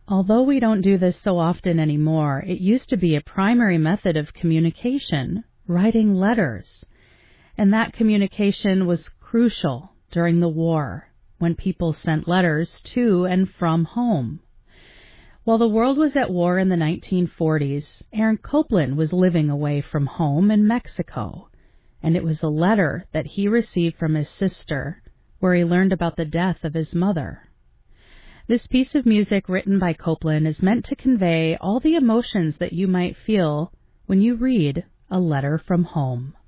Although we don't do this so often anymore, it used to be a primary method of communication, writing letters. And that communication was crucial during the war, when people sent letters to and from home. While the world was at war in the 1940s, Aaron Copland was living away from home in Mexico, and it was a letter that he received from his sister where he learned about the death of his mother. This piece of music written by Copland is meant to convey all the emotions that you might feel when you read A Letter from Home.